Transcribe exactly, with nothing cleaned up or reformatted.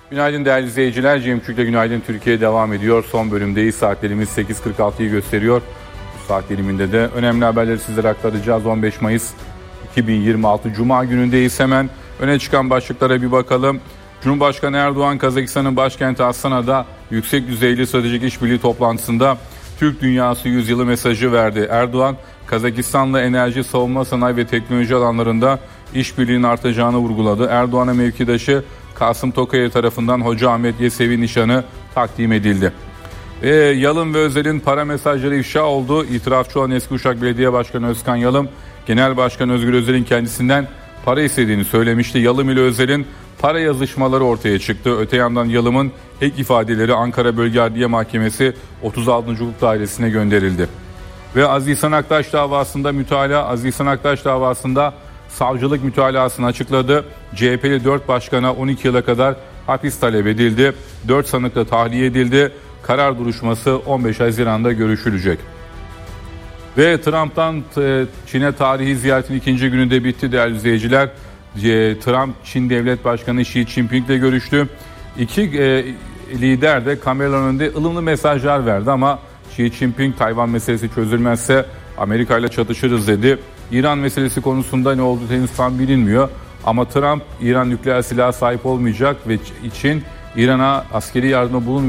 Günaydın değerli izleyiciler. Cem Küçük'le Günaydın Türkiye devam ediyor. Son bölümdeyiz. Saatlerimiz sekiz kırk altıyı gösteriyor. Bu saat diliminde de önemli haberleri sizlere aktaracağız. on beş Mayıs iki bin yirmi altı Cuma günündeyiz. Hemen öne çıkan başlıklara bir bakalım. Cumhurbaşkanı Erdoğan, Kazakistan'ın başkenti Astana'da yüksek düzeyli stratejik işbirliği toplantısında Türk Dünyası Yüzyılı mesajı verdi. Erdoğan, Kazakistan'la enerji, savunma sanayi ve teknoloji alanlarında işbirliğinin artacağını vurguladı. Erdoğan'a mevkidaşı Kasım Tokayev tarafından Hoca Ahmet Yesevi nişanı takdim edildi. E, Yalın ve Özel'in para mesajları ifşa oldu. İtirafçı olan eski Uşak Belediye Başkanı Özkan Yalın, Genel Başkan Özgür Özel'in kendisinden para istediğini söylemişti. Yalın ile Özel'in para yazışmaları ortaya çıktı. Öte yandan Yalın'ın ek ifadeleri Ankara Bölge Adliye Mahkemesi otuz altıncı Hukuk Dairesi'ne gönderildi. Ve Aziz İhsan Aktaş davasında mütalaa, Aziz İhsan Aktaş davasında savcılık mütalasını açıkladı. C H P'li dört başkana on iki yıla kadar hapis talep edildi. dört sanık da tahliye edildi. Karar duruşması on beş Haziran'da görüşülecek. Ve Trump'tan Çin'e tarihi ziyaretin ikinci günü de bitti değerli izleyiciler. Trump, Çin Devlet Başkanı Xi Jinping ile görüştü. İki e, lider de kameraların önünde ılımlı mesajlar verdi ama Xi Jinping Tayvan meselesi çözülmezse Amerika ile çatışırız dedi. İran meselesi konusunda ne olduğu henüz tam bilinmiyor. Ama Trump İran nükleer silaha sahip olmayacak ve için İran'a askeri yardıma bulunmayacak.